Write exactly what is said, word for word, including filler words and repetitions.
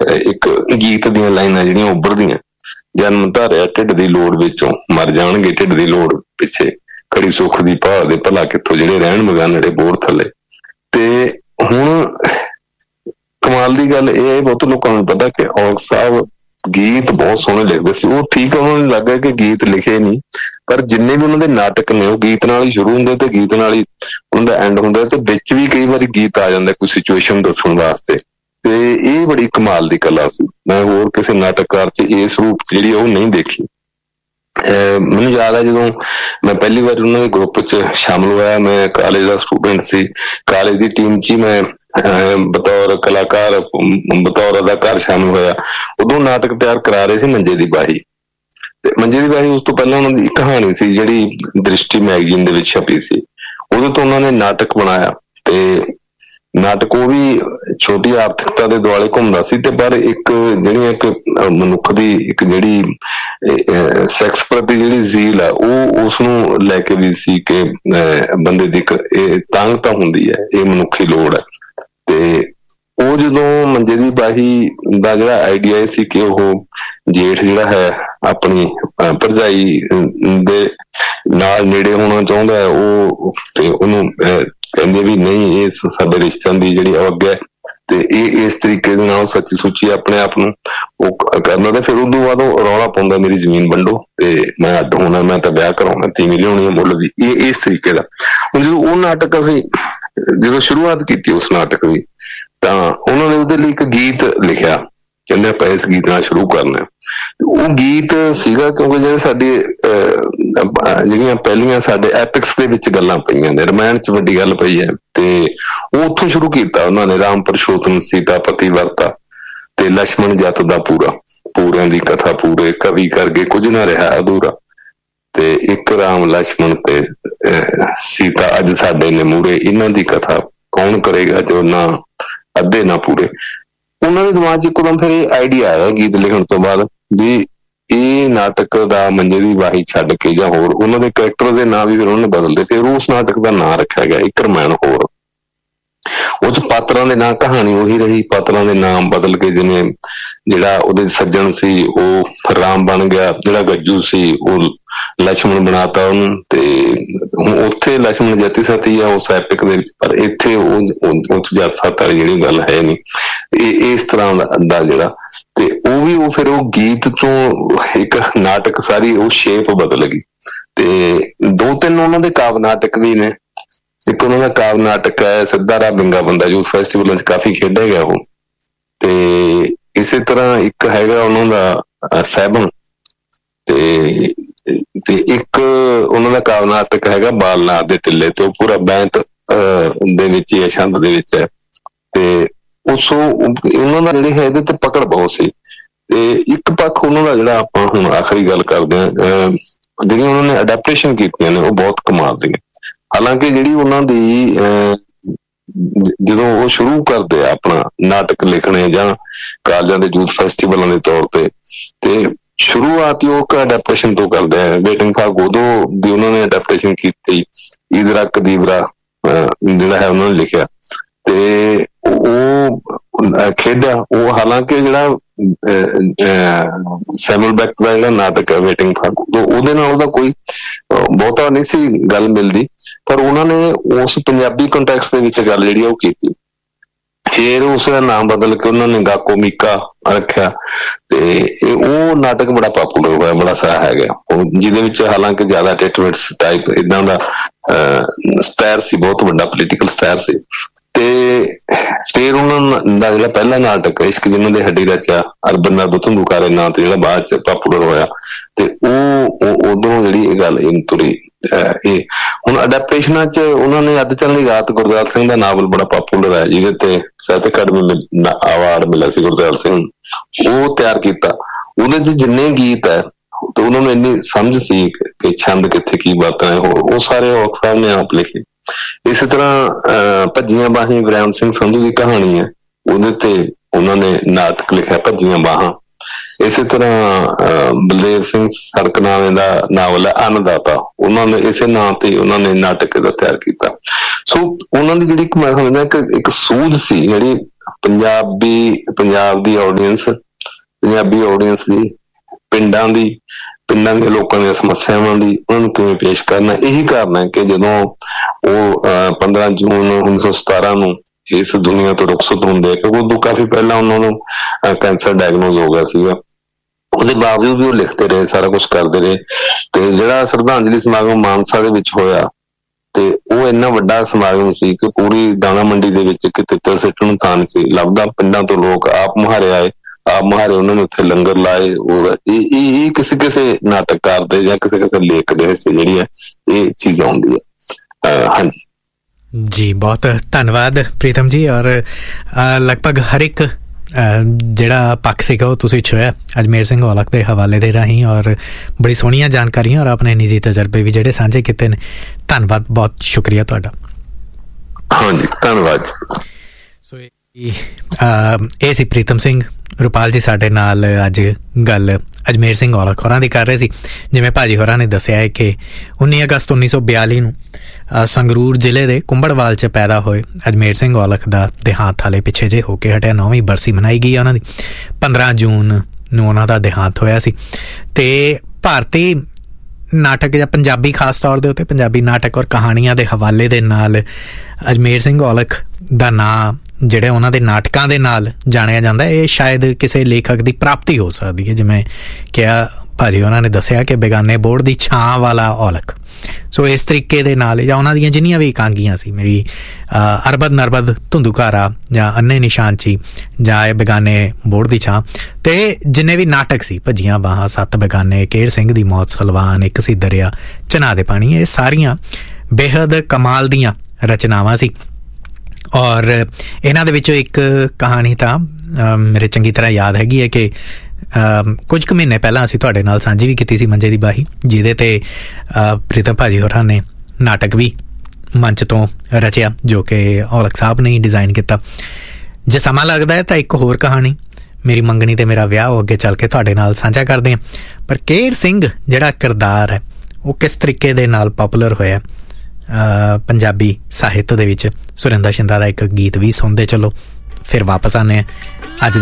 ਇੱਕ ਗੀਤ ਦੀਆਂ ਲਾਈਨਾਂ ਜਿਹੜੀਆਂ ਉੱਭਰਦੀਆਂ, ਜਨਮ ਧਾਰਿਆ ਢਿੱਡ ਦੀ ਲੋੜ ਵਿੱਚੋਂ ਮਰ ਜਾਣਗੇ ਢਿੱਡ ਦੀ ਲੋੜ ਪਿੱਛੇ, ਖੜੀ ਸੁੱਖ ਦੀ ਭਾਅ ਦੇ ਭਲਾ ਕਿੱਥੋਂ ਜਿਹੜੇ ਰਹਿਣ ਬਗਾਨੜੇ ਬੋਰ ਥੱਲੇ। ਤੇ ਹੁਣ ਕਮਾਲ ਦੀ ਗੱਲ ਇਹ ਹੈ, ਬਹੁਤ ਲੋਕਾਂ ਨੂੰ ਪਤਾ ਕਿ ਔਲਖ ਸਾਹਿਬ ਗੀਤ ਬਹੁਤ ਸੋਹਣੇ ਲਿਖਦੇ ਸੀ। ਉਹ ਠੀਕ ਉਹਨਾਂ ਨੂੰ ਲੱਗਾ ਕਿ ਗੀਤ ਲਿਖੇ ਨਹੀਂ, ਪਰ ਜਿੰਨੇ ਵੀ ਉਹਨਾਂ ਦੇ ਨਾਟਕ ਨੇ ਉਹ ਗੀਤ ਨਾਲ ਹੀ ਸ਼ੁਰੂ ਹੁੰਦੇ ਤੇ ਗੀਤ ਨਾਲ ਹੀ ਉਹਨਾਂ ਦਾ ਐਂਡ ਹੁੰਦਾ, ਤੇ ਵਿੱਚ ਵੀ ਕਈ ਵਾਰੀ ਗੀਤ ਆ ਜਾਂਦਾ ਕੋਈ ਸਿਚੁਏਸ਼ਨ ਦੱਸਣ ਵਾਸਤੇ। ਤੇ ਇਹ ਬੜੀ ਕਮਾਲ ਦੀ ਕਲਾ ਸੀ, ਮੈਂ ਹੋਰ ਕਿਸੇ ਨਾਟਕਕਾਰ ਚ ਇਸ ਰੂਪ ਜਿਹੜੀ ਉਹ ਨਹੀਂ ਦੇਖੀ। ਅਹ ਮੈਨੂੰ ਯਾਦ ਹੈ ਜਦੋਂ ਮੈਂ ਪਹਿਲੀ ਵਾਰ ਉਹਨਾਂ ਦੇ ਗਰੁੱਪ ਚ ਸ਼ਾਮਲ ਹੋਇਆ, ਮੈਂ ਕਾਲਜ ਦਾ ਸਟੂਡੈਂਟ ਸੀ, ਕਾਲਜ ਦੀ ਟੀਮ ਚ ਹੀ ਮੈਂ ਬਤੌਰ ਕਲਾਕਾਰ ਬਤੌਰ ਅਦਾਕਾਰ ਸ਼ਾਮਿਲ ਹੋਇਆ। ਉਦੋਂ ਨਾਟਕ ਤਿਆਰ ਕਰਾ ਰਹੇ ਸੀ ਮੰਜੇ ਦੀ ਬਾਹੀ, ਤੇ ਮੰਜੇ ਦੀ ਬਾਹੀ ਉਸ ਤੋਂ ਪਹਿਲਾਂ ਉਹਨਾਂ ਦੀ ਕਹਾਣੀ ਸੀ ਜਿਹੜੀ ਦ੍ਰਿਸ਼ਟੀ ਮੈਗਜ਼ੀਨ ਦੇ ਵਿੱਚ ਛਪੀ ਸੀ, ਉਹਦੇ ਤੋਂ ਉਹਨਾਂ ਨੇ ਨਾਟਕ ਬਣਾਇਆ। ਤੇ ਨਾਟਕ ਉਹ ਵੀ ਛੋਟੀ ਆਰਥਿਕਤਾ ਦੇ ਦੁਆਲੇ ਘੁੰਮਦਾ ਸੀ, ਤੇ ਪਰ ਇੱਕ ਜਿਹੜੀ ਇੱਕ ਮਨੁੱਖ ਦੀ ਇੱਕ ਜਿਹੜੀ ਸੈਕਸ ਪ੍ਰਤੀ ਜਿਹੜੀ ਜ਼ੀਲ ਹੈ ਉਹ ਉਸਨੂੰ ਲੈ ਕੇ ਵੀ ਸੀ ਕਿ ਬੰਦੇ ਦੀ ਇੱਕ ਇਹ ਤਾਂਘਤਾ ਹੁੰਦੀ ਹੈ, ਇਹ ਮਨੁੱਖੀ ਲੋੜ ਹੈ। ਤੇ ਉਹ ਜਦੋਂ ਮੰਜੇ ਦੀ ਬਾਹੀ ਦਾ ਜਿਹੜਾ ਆਈਡੀਆ ਸੀ ਕਿ ਉਹ ਜੇਠ ਜਿਹੜਾ ਹੈ ਆਪਣੀ ਭਰਜਾਈ ਦੇ ਨਾਲ ਨੇੜੇ ਹੋਣਾ ਚਾਹੁੰਦਾ ਹੈ, ਉਹ ਤੇ ਉਹਨੂੰ ਕਹਿੰਦੇ ਵੀ ਨਹੀਂ ਇਹ ਸਾਡੇ ਰਿਸ਼ਤਿਆਂ ਦੀ ਜਿਹੜੀ ਅਵੱਗਿਆ, ਤੇ ਇਹ ਇਸ ਤਰੀਕੇ ਦੇ ਨਾਲ ਸੱਚੀ ਸੁੱਚੀ ਆਪਣੇ ਆਪ ਨੂੰ ਉਹ ਕਰਨਾ। ਤੇ ਫਿਰ ਉਦੋਂ ਬਾਅਦ ਉਹ ਰੌਲਾ ਪਾਉਂਦਾ ਮੇਰੀ ਜ਼ਮੀਨ ਵੰਡੋ ਤੇ ਮੈਂ ਅੱਡ ਹੋਣਾ, ਮੈਂ ਤਾਂ ਵਿਆਹ ਕਰਾਉਣਾ, ਤੀਵੀਂ ਲਿਆਉਣੀ ਹੈ ਮੁੱਲ ਦੀ, ਇਹ ਇਸ ਤਰੀਕੇ ਦਾ। ਹੁਣ ਜਦੋਂ ਉਹ ਨਾਟਕ ਅਸੀਂ ਜਦੋਂ ਸ਼ੁਰੂਆਤ ਕੀਤੀ ਉਸ ਨਾਟਕ ਦੀ, ਤਾਂ ਉਹਨਾਂ ਨੇ ਉਹਦੇ ਲਈ ਇੱਕ ਗੀਤ ਲਿਖਿਆ, ਕਹਿੰਦੇ ਆਪਾਂ ਇਸ ਗੀਤ ਨਾਲ ਸ਼ੁਰੂ ਕਰਨਾ। ਤੇ ਉਹ ਗੀਤ ਸੀਗਾ ਕਿਉਂਕਿ ਜਿਹੜੇ ਸਾਡੇ ਜਿਹੜੀਆਂ ਪਹਿਲੀਆਂ ਸਾਡੇ ਐਪਿਕਸ ਦੇ ਵਿੱਚ ਗੱਲਾਂ ਪਈਆਂ ਨੇ, ਰਮਾਇਣ ਚ ਵੱਡੀ ਗੱਲ ਪਈ ਹੈ, ਤੇ ਉਹ ਉੱਥੋਂ ਸ਼ੁਰੂ ਕੀਤਾ ਉਹਨਾਂ ਨੇ। ਰਾਮ ਪਰਸ਼ੋਤਮ ਸੀਤਾ ਪਤੀ ਵਰਤਾ ਤੇ ਲక్ష్మణ ਜੱਤ ਦਾ ਪੂਰਾ, ਪੂਰਿਆਂ ਦੀ ਕਥਾ ਪੂਰੇ ਕਵੀ ਕਰਗੇ ਕੁਝ ਨਾ ਰਿਹਾ ਅਧੂਰਾ, ਤੇ ਇੱਕ ਰਾਮ ਲక్ష్మణ ਤੇ ਸੀਤਾ ਅੱਜ ਸਾਡੇ ਨੇ ਮੂਹਰੇ, ਇਹਨਾਂ ਦੀ ਕਥਾ ਕੌਣ ਕਰੇਗਾ ਜੋ ਨਾ ਅੱਧੇ ਨਾ ਪੂਰੇ। ਉਹਨਾਂ ਦੇ ਦਿਮਾਗ ਚ ਇੱਕਦਮ ਫਿਰ ਇਹ ਆਈਡੀਆ ਆਇਆ ਗੀਤ ਲਿਖਣ ਤੋਂ ਬਾਅਦ ਵੀ ਇਹ ਨਾਟਕ ਦਾ ਮੰਜੇ ਦੀ ਬਾਹੀ ਛੱਡ ਕੇ ਜਾਂ ਹੋਰ ਉਹਨਾਂ ਦੇ ਕਰੈਕਟਰ ਦੇ ਨਾਂ ਵੀ ਫਿਰ ਉਹਨੇ ਬਦਲਦੇ, ਫਿਰ ਉਸ ਨਾਟਕ ਦਾ ਨਾਂ ਰੱਖਿਆ ਗਿਆ ਇੱਕ ਰਮਾਇਣ ਹੋਰ। ਉਹ ਚ ਪਾਤਰਾਂ ਦੇ ਨਾਂ ਕਹਾਣੀ ਉਹੀ ਰਹੀ, ਪਾਤਰਾਂ ਦੇ ਨਾਮ ਬਦਲ ਕੇ, ਜਿਵੇਂ ਜਿਹੜਾ ਉਹਦੇ ਸੱਜਣ ਸੀ ਉਹ ਰਾਮ ਬਣ ਗਿਆ, ਜਿਹੜਾ ਗੱਜੂ ਸੀ ਉਹ ਲక్ష్మణ ਬਣਾਤਾ ਉਹਨੂੰ, ਤੇ ਹੁਣ ਉੱਥੇ ਲక్ష్మణ ਜਤੀ ਸਤੀ ਆ ਉਸ ਐਪਿਕ ਦੇ ਵਿੱਚ, ਪਰ ਇੱਥੇ ਉਹ ਉਸ ਜੱਤ ਸੱਤ ਵਾਲੀ ਜਿਹੜੀ ਗੱਲ ਹੈ ਨੀ। ਇਹ ਇਸ ਤਰ੍ਹਾਂ ਦਾ ਜਿਹੜਾ, ਤੇ ਉਹ ਵੀ ਉਹ ਫਿਰ ਉਹ ਗੀਤ ਤੋਂ ਇੱਕ ਨਾਟਕ ਸਾਰੀ ਉਹ ਸ਼ੇਪ ਬਦਲ ਗਈ। ਤੇ ਦੋ ਤਿੰਨ ਉਹਨਾਂ ਦੇ ਕਾਵ ਨਾਟਕ ਵੀ ਨੇ, ਇੱਕ ਉਹਨਾਂ ਦਾ ਕਾਵ ਨਾਟਕ ਹੈ ਸਿੱਧਾ ਰਾਹ ਬਿੰਗਾ ਬੰਦਾ, ਯੂਥ ਫੈਸਟੀਵਲਾਂ ਚ ਕਾਫੀ ਖੇਡਿਆ ਗਿਆ ਉਹ। ਤੇ ਇਸੇ ਤਰ੍ਹਾਂ ਇੱਕ ਹੈਗਾ ਉਹਨਾਂ ਦਾ ਸੈਬਨ, ਤੇ ਤੇ ਇੱਕ ਉਹਨਾਂ ਦਾ ਕਾਵ ਨਾਟਕ ਹੈਗਾ ਬਾਲਨਾਥ ਦੇ ਟਿੱਲੇ, ਤੇ ਉਹ ਪੂਰਾ ਬੈਂਤ ਦੇ ਵਿੱਚ ਹੀ ਛੰਦ ਦੇ ਵਿੱਚ ਹੈ। ਤੇ ਉਸ ਉਹਨਾਂ ਦਾ ਜਿਹੜੀ ਹੈ ਇਹਦੇ ਤੇ ਪਕੜ ਬਹੁਤ ਸੀ। ਤੇ ਇੱਕ ਪੱਖ ਉਹਨਾਂ ਦਾ ਜਿਹੜਾ ਆਪਾਂ ਹੁਣ ਆਖਰੀ ਗੱਲ ਕਰਦੇ ਹਾਂ, ਜਿਹੜੀਆਂ ਉਹਨਾਂ ਨੇ ਅਡੈਪਟੇਸ਼ਨ ਕੀਤੀਆਂ ਨੇ ਉਹ ਬਹੁਤ ਕਮਾਲ ਦੀਆਂ। ਹਾਲਾਂਕਿ ਜਿਹੜੀ ਉਹਨਾਂ ਦੀ ਅਹ ਜਦੋਂ ਉਹ ਸ਼ੁਰੂ ਕਰਦੇ ਆ ਆਪਣਾ ਨਾਟਕ ਲਿਖਣੇ ਜਾਂ ਕਾਲਜਾਂ ਦੇ ਯੂਥ ਫੈਸਟੀਵਲਾਂ ਦੇ ਤੌਰ ਤੇ, ਤੇ ਸ਼ੁਰੂਆਤ ਹੀ ਉਹ ਅਡੈਪਟੇਸ਼ਨ ਤੋਂ ਕਰਦੇ ਆ। ਵੇਟਿੰਗ ਫਾਰ ਗੋਦੋ ਦੀ ਉਹਨਾਂ ਨੇ ਅਡੈਪਟੇਸ਼ਨ ਕੀਤੀ, ਈਦਰਾ ਕਦੀਵਰਾ ਜਿਹੜਾ ਹੈ ਉਹਨਾਂ ਨੇ ਲਿਖਿਆ, ਤੇ ਉਹ ਖੇਡਿਆ ਉਹ। ਹਾਲਾਂਕਿ ਜਿਹੜਾ ਸੈਮੂਅਲ ਬੈਕਟ ਦਾ ਜਿਹੜਾ ਨਾਟਕ ਹੈ ਵੇਟਿੰਗ ਫਾਰ ਗੋਦੋ, ਉਹਦੇ ਨਾਲ ਉਹਦਾ ਕੋਈ ਬਹੁਤਾ ਨਹੀਂ ਸੀ ਗੱਲ ਮਿਲਦੀ, ਪਰ ਉਹਨਾਂ ਨੇ ਉਸ ਪੰਜਾਬੀ ਕੰਟੈਕਸਟ ਦੇ ਵਿੱਚ ਗੱਲ ਜਿਹੜੀ ਆ ਉਹ ਕੀਤੀ। ਫਿਰ ਉਸ ਦਾ ਨਾਮ ਬਦਲ ਕੇ ਉਹਨਾਂ ਨੇ ਗਾਕੋ ਮੀਕਾ ਰੱਖਿਆ, ਤੇ ਉਹ ਨਾਟਕ ਬੜਾ ਪਾਪੂਲਰ ਹੋਇਆ, ਬੜਾ ਸਾਰਾ ਹੈਗਾ ਉਹ, ਜਿਹਦੇ ਵਿੱਚ ਹਾਲਾਂਕਿ ਜ਼ਿਆਦਾ ਟਿਟਵਿਟਸ ਟਾਈਪ ਏਦਾਂ ਦਾ ਸਟਾਇਰ ਸੀ, ਬਹੁਤ ਵੱਡਾ ਪੋਲੀਟੀਕਲ ਸਟਾਇਰ ਸੀ। ਤੇ ਫਿਰ ਉਹਨਾਂ ਦਾ ਜਿਹੜਾ ਪਹਿਲਾ ਨਾਟਕ ਇਸ਼ਕ ਜਿਹਨਾਂ ਦੇ ਹੱਡੀ ਰਚਾ ਅਰਬਨ ਦਾ ਬੁੱਤੂਕਾਰੇ ਨਾਂ ਤੇ ਜਿਹੜਾ ਬਾਅਦ ਚ ਪਾਪੂਲਰ ਹੋਇਆ, ਤੇ ਉਹ ਉਦੋਂ ਜਿਹੜੀ ਇਹ ਗੱਲ ਇਹ ਤੁਰੀ। ਇਹ ਹੁਣ ਅਡੈਪਟੇਸ਼ਨਾਂ ਚ ਉਹਨਾਂ ਨੇ ਅੱਧ ਚੱਲਣੀ ਰਾਤ ਗੁਰਦਿਆਲ ਸਿੰਘ ਦਾ ਨਾਵਲ ਬੜਾ ਪਾਪੂਲਰ ਹੈ, ਜਿਹਦੇ ਤੇ ਸਾਹਿਤ ਅਕਾਡਮੀ ਅਵਾਰਡ ਮਿਲਿਆ ਸੀ ਗੁਰਦਿਆਲ ਸਿੰਘ, ਉਹ ਤਿਆਰ ਕੀਤਾ। ਉਹਦੇ ਚ ਜਿੰਨੇ ਗੀਤ ਹੈ ਤੇ ਉਹਨਾਂ ਨੂੰ ਇੰਨੀ ਸਮਝ ਸੀ ਕਿ ਛੰਦ ਕਿੱਥੇ ਕੀ ਬਾਤਾਂ ਹੈ, ਹੋਰ ਉਹ ਸਾਰੇ ਔਲਖ ਸਾਹਿਬ ਨੇ ਆਪ ਲਿਖੇ। ਇਸੇ ਤਰ੍ਹਾਂ ਅਹ ਭੱਜੀਆਂ ਬਾਹਾਂ ਵਰਿਆਮ ਸਿੰਘ ਸੰਧੂ ਦੀ ਕਹਾਣੀ ਹੈ, ਉਹਦੇ ਤੇ ਉਹਨਾਂ ਨੇ ਨਾਟਕ ਲਿਖਿਆ ਭੱਜੀਆਂ ਬਾਹਾਂ। ਇਸੇ ਤਰ੍ਹਾਂ ਅਹ ਬਲਦੇਵ ਸਿੰਘ ਸੜਕਨਾਮੇ ਦਾ ਨਾਵਲ ਹੈ ਅੰਨਦਾਤਾ, ਉਹਨਾਂ ਨੇ ਇਸੇ ਨਾਂ ਤੇ ਉਹਨਾਂ ਨੇ ਨਾਟਕ ਦਾ ਤਿਆਰ ਕੀਤਾ। ਸੋ ਉਹਨਾਂ ਦੀ ਜਿਹੜੀ ਮੈਂ ਸਮਝਦਾ ਇੱਕ ਇੱਕ ਸੂਝ ਸੀ ਜਿਹੜੀ ਪੰਜਾਬੀ ਪੰਜਾਬ ਦੀ ਆਡੀਅנס ਪੰਜਾਬੀ ਆਡੀਅנס ਦੀ ਪਿੰਡਾਂ ਦੀ ਪਿੰਡਾਂ ਦੇ ਲੋਕਾਂ ਦੀਆਂ ਸਮੱਸਿਆਵਾਂ ਦੀ ਉਹਨਾਂ ਨੂੰ ਕਿਵੇਂ ਪੇਸ਼ ਕਰਨਾ। ਇਹੀ ਕਾਰਨ ਹੈ ਕਿ ਜਦੋਂ ਉਹ ਪੰਦਰਾਂ ਜੂਨ ਉੱਨੀ ਸੌ ਸਤਾਰਾਂ ਨੂੰ ਇਸ ਦੁਨੀਆ ਤੋਂ ਰੁਖਸਤ ਹੁੰਦੇ, ਕਿਉਂਕਿ ਉਦੋਂ ਕਾਫੀ ਪਹਿਲਾਂ ਉਹਨਾਂ ਨੂੰ ਕੈਂਸਰ ਡਾਇਗਨੋਜ਼ ਹੋ ਗਿਆ ਸੀਗਾ। ਉਹਦੇ ਬਾਵਜੂਦ ਵੀ ਉਹ ਲਿਖਦੇ ਰਹੇ, ਸਾਰਾ ਕੁਛ ਕਰਦੇ ਰਹੇ। ਤੇ ਜਿਹੜਾ ਸ਼ਰਧਾਂਜਲੀ ਸਮਾਗਮ ਮਾਨਸਾ ਦੇ ਵਿੱਚ ਹੋਇਆ ਤੇ ਉਹ ਇੰਨਾ ਵੱਡਾ ਸਮਾਗਮ ਸੀ ਕਿ ਪੂਰੀ ਦਾਣਾ ਮੰਡੀ ਦੇ ਵਿੱਚ ਕਿ ਤਿੱਤਰ ਸਿੱਟਣ ਨੂੰ ਥਾਂ ਨਹੀਂ ਸੀ ਲੱਭਦਾ। ਪਿੰਡਾਂ ਤੋਂ ਲੋਕ ਆਪ ਮੁਹਾਰੇ ਆਏ, ਆਪ ਮੁਹਾਰੇ ਉਹਨਾਂ ਨੇ ਉੱਥੇ ਲੰਗਰ ਲਾਏ। ਔਰ ਇਹ ਇਹ ਕਿਸੇ ਕਿਸੇ ਨਾਟਕਕਾਰ ਦੇ ਜਾਂ ਕਿਸੇ ਕਿਸੇ ਲੇਖ ਦੇ ਹਿੱਸੇ ਜਿਹੜੀ ਹੈ ਇਹ ਚੀਜ਼ ਆਉਂਦੀ ਹੈ। ਹਾਂਜੀ ਜੀ, ਬਹੁਤ ਧੰਨਵਾਦ ਪ੍ਰੀਤਮ ਜੀ। ਔਰ ਲਗਭਗ ਹਰ ਇੱਕ ਜਿਹੜਾ ਪੱਖ ਸੀਗਾ ਉਹ ਤੁਸੀਂ ਛੋਇਆ ਅਜਮੇਰ ਸਿੰਘ ਔਲਖ ਦੇ ਹਵਾਲੇ ਦੇ ਰਾਹੀਂ, ਔਰ ਬੜੀ ਸੋਹਣੀਆਂ ਜਾਣਕਾਰੀਆਂ ਔਰ ਆਪਣੇ ਨਿੱਜੀ ਤਜਰਬੇ ਵੀ ਜਿਹੜੇ ਸਾਂਝੇ ਕੀਤੇ ਨੇ। ਧੰਨਵਾਦ, ਬਹੁਤ ਸ਼ੁਕਰੀਆ ਤੁਹਾਡਾ। ਹਾਂਜੀ, ਧੰਨਵਾਦ। ਸੋ ਇਹ ਸੀ ਪ੍ਰੀਤਮ ਸਿੰਘ ਰੁਪਾਲ ਜੀ ਸਾਡੇ ਨਾਲ ਅੱਜ ਗੱਲ ਅਜਮੇਰ ਸਿੰਘ ਔਲਖ ਹੋਰਾਂ ਦੀ ਕਰ ਰਹੇ ਸੀ। ਜਿਵੇਂ ਭਾਜੀ ਹੋਰਾਂ ਨੇ ਦੱਸਿਆ ਹੈ ਕਿ ਉੱਨੀ ਅਗਸਤ ਉੱਨੀ ਸੌ ਬਿਆਲੀ ਨੂੰ ਸੰਗਰੂਰ ਜ਼ਿਲ੍ਹੇ ਦੇ ਕੁੰਭੜਵਾਲ 'ਚ ਪੈਦਾ ਹੋਏ ਅਜਮੇਰ ਸਿੰਘ ਔਲਖ ਦਾ ਦੇਹਾਂਤ ਹਾਲੇ ਪਿੱਛੇ ਜੇ ਹੋ ਕੇ ਹਟਿਆ। ਨੌਵੀਂ ਬਰਸੀ ਮਨਾਈ ਗਈ ਉਹਨਾਂ ਦੀ। ਪੰਦਰਾਂ ਜੂਨ ਨੂੰ ਉਹਨਾਂ ਦਾ ਦੇਹਾਂਤ ਹੋਇਆ ਸੀ। ਤੇ ਭਾਰਤੀ ਨਾਟਕ ਜਾਂ ਪੰਜਾਬੀ ਖਾਸ ਤੌਰ ਦੇ ਉੱਤੇ ਪੰਜਾਬੀ ਨਾਟਕ ਔਰ ਕਹਾਣੀਆਂ ਦੇ ਹਵਾਲੇ ਦੇ ਨਾਲ ਅਜਮੇਰ ਸਿੰਘ ਔਲਖ ਦਾ ਨਾਂ ਜਿਹੜੇ ਉਹਨਾਂ ਦੇ ਨਾਟਕਾਂ ਦੇ ਨਾਲ ਜਾਣਿਆ ਜਾਂਦਾ, ਇਹ ਸ਼ਾਇਦ ਕਿਸੇ ਲੇਖਕ ਦੀ ਪ੍ਰਾਪਤੀ ਹੋ ਸਕਦੀ ਹੈ। ਜਿਵੇਂ ਕਿਹਾ ਭਾਜੀ ਉਹਨਾਂ ਨੇ ਦੱਸਿਆ ਕਿ ਬੇਗਾਨੇ ਬੋਰਡ ਦੀ ਛਾਂ ਵਾਲਾ ਔਲਖ। ਸੋ ਇਸ ਤਰੀਕੇ ਦੇ ਨਾਲ ਜਾਂ ਉਹਨਾਂ ਦੀਆਂ ਜਿੰਨੀਆਂ ਵੀ ਇਕਾਂਗੀਆਂ ਸੀ, ਮੇਰੀ ਅਰਬਦ ਨਰਬਦ ਧੁੰਦੂਕਾਰਾ ਜਾਂ ਅੰਨੇ ਨਿਸ਼ਾਨਚੀ ਜਾਂ ਇਹ ਬੇਗਾਨੇ ਬੋਰਡ ਦੀ ਛਾਂ, ਤੇ ਜਿੰਨੇ ਵੀ ਨਾਟਕ ਸੀ ਭੱਜੀਆਂ ਬਾਹਾਂ, ਸੱਤ ਬੇਗਾਨੇ, ਕੇਰ ਸਿੰਘ ਦੀ ਮੌਤ, ਸਲਵਾਨ, ਇੱਕ ਸੀ ਦਰਿਆ, ਚਨਾਹ ਦੇ ਪਾਣੀ, ਇਹ ਸਾਰੀਆਂ ਬੇਹੱਦ ਕਮਾਲ ਦੀਆਂ ਰਚਨਾਵਾਂ ਸੀ। ਔਰ ਇਹਨਾਂ ਦੇ ਵਿੱਚੋਂ ਇੱਕ ਕਹਾਣੀ ਤਾਂ ਮੇਰੇ ਚੰਗੀ ਤਰ੍ਹਾਂ ਯਾਦ ਹੈਗੀ ਹੈ ਕਿ ਕੁਝ ਕੁ ਮਹੀਨੇ ਪਹਿਲਾਂ ਅਸੀਂ ਤੁਹਾਡੇ ਨਾਲ ਸਾਂਝੀ ਵੀ ਕੀਤੀ ਸੀ, ਮੰਜੇ ਦੀ ਬਾਹੀ, ਜਿਹਦੇ ਤੇ ਪ੍ਰੀਤਮ ਭਾਜੀ ਹੋਰਾਂ ਨੇ ਨਾਟਕ ਵੀ ਮੰਚ ਤੋਂ ਰਚਿਆ, ਜੋ ਕਿ ਔਲਖ ਸਾਹਿਬ ਨੇ ਡਿਜ਼ਾਈਨ ਕੀਤਾ। ਜੇ ਸਮਾਂ ਲੱਗਦਾ ਹੈ ਤਾਂ ਇੱਕ ਹੋਰ ਕਹਾਣੀ ਮੇਰੀ ਮੰਗਣੀ ਤੇ ਮੇਰਾ ਵਿਆਹ ਉਹ ਅੱਗੇ ਚੱਲ ਕੇ ਤੁਹਾਡੇ ਨਾਲ ਸਾਂਝਾ ਕਰਦੇ ਹਾਂ। ਪਰ ਕੇਰ ਸਿੰਘ ਜਿਹੜਾ ਕਿਰਦਾਰ ਹੈ ਉਹ ਕਿਸ ਤਰੀਕੇ ਦੇ ਨਾਲ ਪੋਪੂਲਰ ਹੋਇਆ ਪੰਜਾਬੀ ਸਾਹਿਤ ਦੇ ਵਿੱਚ, ਸੁਰਿੰਦਰ ਸ਼ਿੰਦਾ ਦਾ ਇੱਕ ਗੀਤ ਵੀ ਸੁਣਦੇ ਚਲੋ, ਫਿਰ ਵਾਪਸ ਆਉਂਦੇ ਹਾਂ। ਅੱਜ